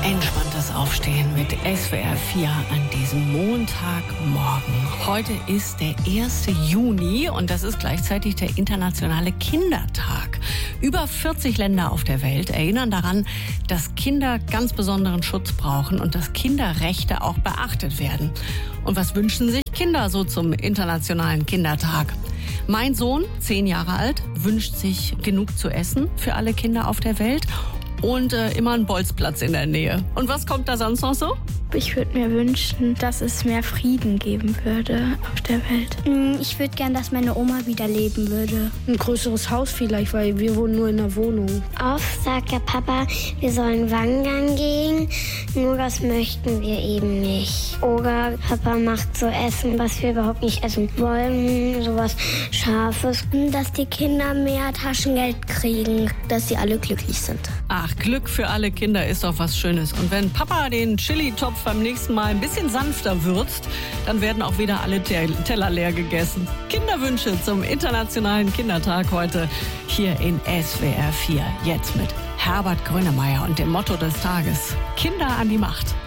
Entspanntes Aufstehen mit SWR 4 an diesem Montagmorgen. Heute ist der 1. Juni und das ist gleichzeitig der internationale Kindertag. Über 40 Länder auf der Welt erinnern daran, dass Kinder ganz besonderen Schutz brauchen und dass Kinderrechte auch beachtet werden. Und was wünschen sich Kinder so zum internationalen Kindertag? Mein Sohn, 10 Jahre alt, wünscht sich genug zu essen für alle Kinder auf der Welt und immer einen Bolzplatz in der Nähe. Und was kommt da sonst noch so? Ich würde mir wünschen, dass es mehr Frieden geben würde auf der Welt. Ich würde gern, dass meine Oma wieder leben würde. Ein größeres Haus vielleicht, weil wir wohnen nur in einer Wohnung. Oft sagt der Papa, wir sollen wandern gehen, nur das möchten wir eben nicht. Oder Papa macht so Essen, was wir überhaupt nicht essen wollen, sowas Scharfes. Dass die Kinder mehr Taschengeld kriegen, dass sie alle glücklich sind. Ach, Glück für alle Kinder ist doch was Schönes. Und wenn Papa den Chili-Topf beim nächsten Mal ein bisschen sanfter würzt, dann werden auch wieder alle Teller leer gegessen. Kinderwünsche zum Internationalen Kindertag heute hier in SWR 4. Jetzt mit Herbert Grönemeyer und dem Motto des Tages: Kinder an die Macht.